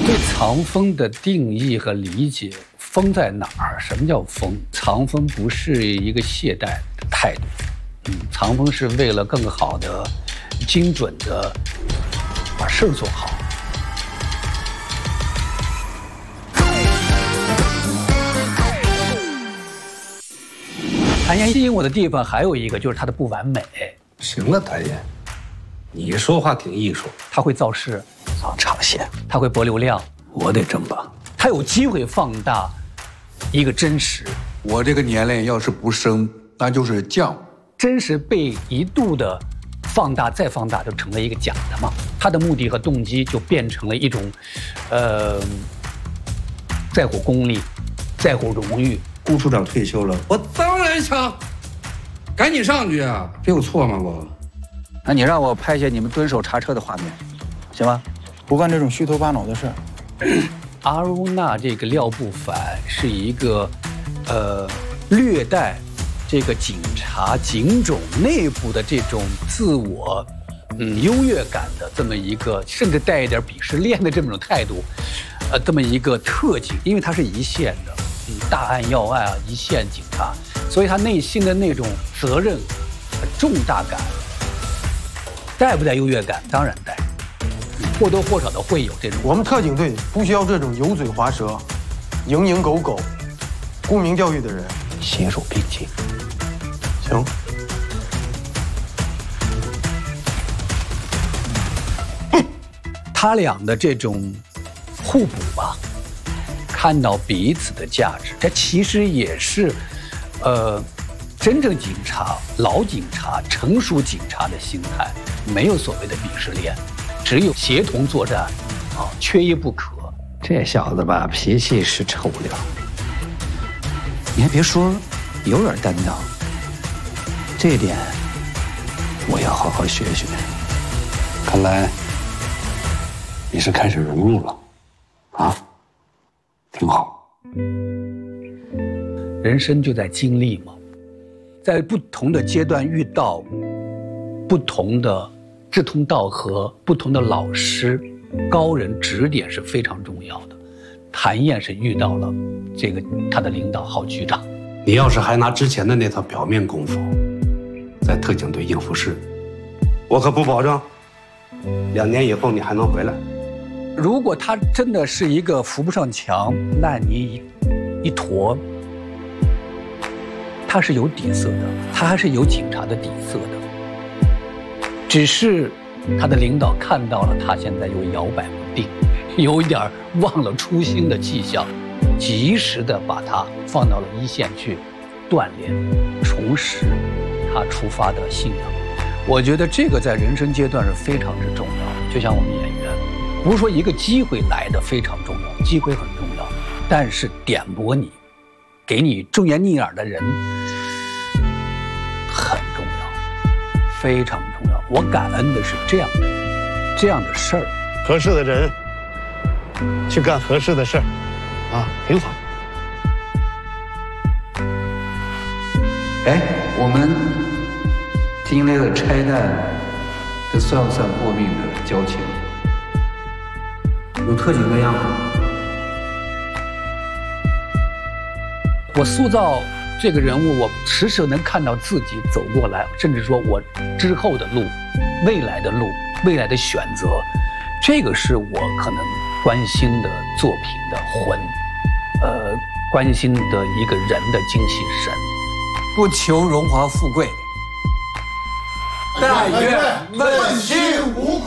对藏风的定义和理解，风在哪儿？什么叫风？藏风不是一个懈怠的态度，藏风是为了更好的、精准的把事儿做好。谭岩吸引我的地方还有一个就是他的不完美。 行了，谭岩，你说话挺艺术。 他会造势， 造长线， 他会博流量， 我得争吧。 他有机会放大一个真实。 我这个年龄要是不升，那就是降。 真实被一度的放大再放大，就成了一个假的嘛。他的目的和动机就变成了一种，在乎功利，在乎荣誉。 顾处长退休了，我当然想赶紧上去啊！这有错吗？我？ 那你让我拍下你们蹲守查车的画面，行吗？不干这种虚头巴脑的事儿。 阿如那这个廖不凡是一个，略带这个警察警种内部的这种自我，优越感的这么一个，甚至带一点鄙视链的这么一种态度，这么一个特警，因为他是一线的，大案要案啊，一线警察，所以他内心的那种责任、重大感，带不带优越感？当然带。或多或少的会有这种。 我们特警队不需要这种油嘴滑舌、蝇营狗苟、沽名钓誉的人， 携手并进。 行。 他俩的这种互补吧，看到彼此的价值，这其实也是，真正警察、老警察、成熟警察的心态，没有所谓的鄙视链。只有协同作战，缺一不可。 这小子吧，脾气是臭不了。你还别说，有点担当。这一点，我要好好学学。看来你是开始融入了，啊，挺好。 人生就在经历嘛，在不同的阶段遇到不同的。志同道合，不同的老师、高人指点是非常重要的。谭燕是遇到了这个他的领导郝局长。 你要是还拿之前的那套表面功夫在特警队应付事，我可不保证2年以后你还能回来。 如果他真的是一个扶不上墙烂泥一坨，他是有底色的，他还是有警察的底色的。只是他的领导看到了他现在又摇摆不定，有一点忘了初心的迹象，及时的把他放到了一线去锻炼，重拾他出发的信仰。我觉得这个在人生阶段是非常之重要的。就像我们演员，不是说一个机会来的非常重要，机会很重要，但是点拨你，给你忠言逆耳的人很重要，非常重要。我感恩的是这样的事儿， 合适的人去干合适的事儿，啊，挺好。 哎，我们今天的拆弹，这算不算过命的交情？有特警的样子。 我塑造这个人物，我时时能看到自己走过来，甚至说我之后的路、未来的路、未来的选择，这个是我可能关心的作品的魂，关心的一个人的精气神。 不求荣华富贵，但愿问心无愧。